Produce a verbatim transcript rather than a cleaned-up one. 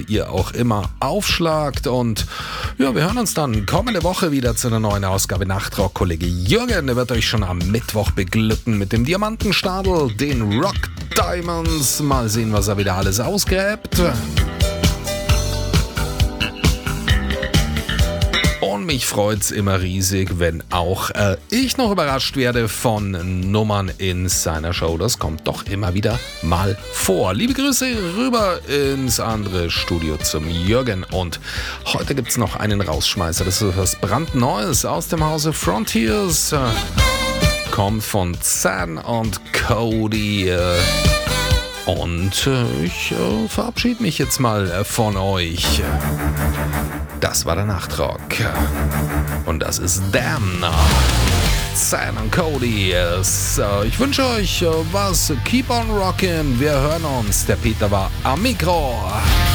ihr auch immer aufschlagt. Und ja, wir hören uns dann kommende Woche wieder zu einer neuen Ausgabe Nachtrock. Kollege Jürgen, der wird euch schon am Mittwoch beglücken mit dem Diamantenstadel, den Rock Diamonds. Mal sehen, was er wieder alles ausgräbt. Und mich freut's immer riesig, wenn auch äh, ich noch überrascht werde von Nummern in seiner Show. Das kommt doch immer wieder mal vor. Liebe Grüße rüber ins andere Studio zum Jürgen. Und heute gibt's noch einen Rausschmeißer. Das ist was brandneues aus dem Hause Frontiers. Äh, kommt von Zan und Cody. Äh, und äh, ich äh, verabschiede mich jetzt mal äh, von euch. Das war der Nachtrock. Und das ist Damn. Sam und Cody. Ich wünsche euch was. Keep on rockin'. Wir hören uns. Der Peter war am Mikro.